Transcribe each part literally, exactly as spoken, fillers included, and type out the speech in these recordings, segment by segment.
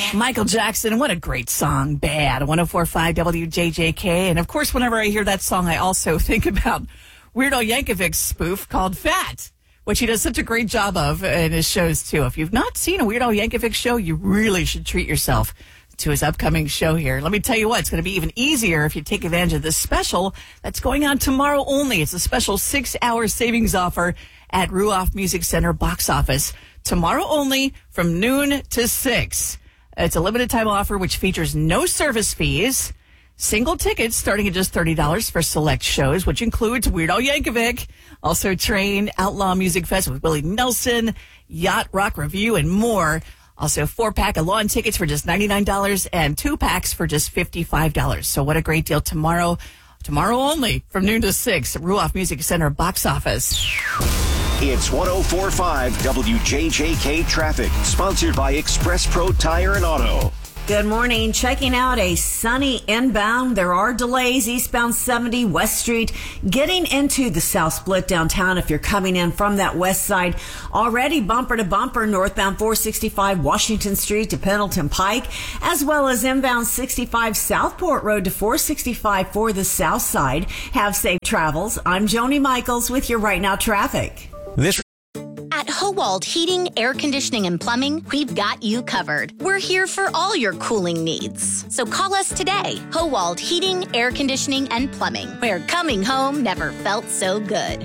Michael Jackson, what a great song. Bad. one oh four point five W J J K. And of course, whenever I hear that song, I also think about Weird Al Yankovic's spoof called Fat, which he does such a great job of in his shows, too. If you've not seen a Weird Al Yankovic show, you really should treat yourself to his upcoming show here. Let me tell you what, it's going to be even easier if you take advantage of this special that's going on tomorrow only. It's a special six-hour savings offer at Ruoff Music Center box office. Tomorrow only from noon to six. It's a limited time offer which features no service fees. Single tickets starting at just thirty dollars for select shows, which includes Weird Al Yankovic, also Train, Outlaw Music Fest with Willie Nelson, Yacht Rock Review, and more. Also, four-pack of lawn tickets for just ninety-nine dollars and two packs for just fifty-five dollars. So what a great deal tomorrow. Tomorrow only from noon to six at Ruoff Music Center box office. It's one oh four point five W J J K Traffic, sponsored by Express Pro Tire and Auto. Good morning. Checking out a sunny inbound. There are delays eastbound seventy West Street, getting into the South Split downtown if you're coming in from that west side. Already bumper to bumper northbound four sixty-five Washington Street to Pendleton Pike, as well as inbound sixty-five Southport Road to four sixty-five for the south side. Have safe travels. I'm Joni Michaels with your Right Now traffic. This At Howald Heating, Air Conditioning, and Plumbing, we've got you covered. We're here for all your cooling needs. So call us today. Howald Heating, Air Conditioning, and Plumbing, where coming home never felt so good.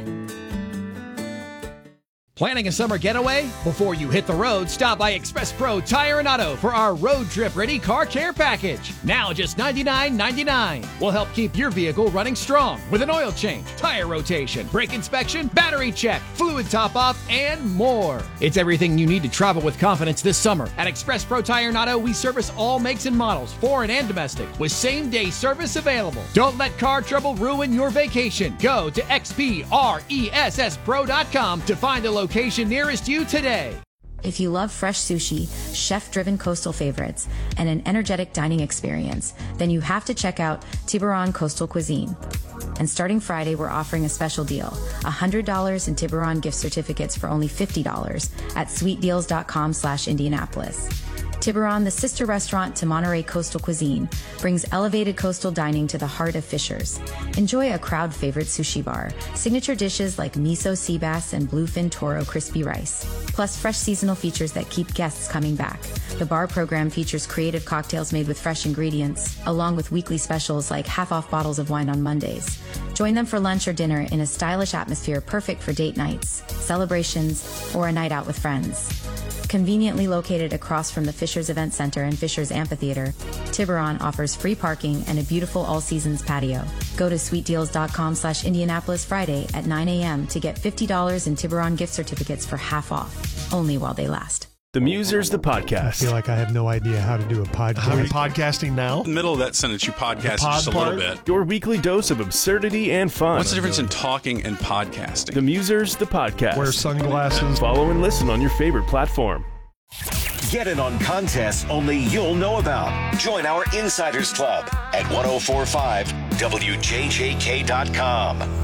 Planning a summer getaway? Before you hit the road, stop by Express Pro Tire and Auto for our road trip ready car care package. Now just ninety-nine ninety-nine. We'll help keep your vehicle running strong with an oil change, tire rotation, brake inspection, battery check, fluid top off, and more. It's everything you need to travel with confidence this summer. At Express Pro Tire and Auto, we service all makes and models, foreign and domestic, with same day service available. Don't let car trouble ruin your vacation. Go to X P R E S S pro dot com to find a location location nearest you today. If you love fresh sushi, chef-driven coastal favorites, and an energetic dining experience, then you have to check out Tiburon Coastal Cuisine. And starting Friday, we're offering a special deal, one hundred dollars in Tiburon gift certificates for only fifty dollars at sweetdeals.com slash Indianapolis. Tiburon, the sister restaurant to Monterey Coastal Cuisine, brings elevated coastal dining to the heart of Fishers. Enjoy a crowd favorite sushi bar, signature dishes like miso sea bass and bluefin toro crispy rice, plus fresh seasonal features that keep guests coming back. The bar program features creative cocktails made with fresh ingredients, along with weekly specials like half-off bottles of wine on Mondays. Join them for lunch or dinner in a stylish atmosphere perfect for date nights, celebrations, or a night out with friends. Conveniently located across from the Fishers Event Center and Fishers Amphitheater, Tiburon offers free parking and a beautiful all-seasons patio. Go to sweetdeals.com slash Indianapolis Friday at nine a.m. to get fifty dollars in Tiburon gift certificates for half off, only while they last. The Musers, the podcast. I feel like I have no idea how to do a podcast. How are you podcasting now? In the middle of that sentence, you podcast just a little bit. Your weekly dose of absurdity and fun. What's the difference in talking and podcasting? The Musers, the podcast. Wear sunglasses. Follow and listen on your favorite platform. Get in on contests only you'll know about. Join our Insiders Club at ten forty-five W J J K dot com.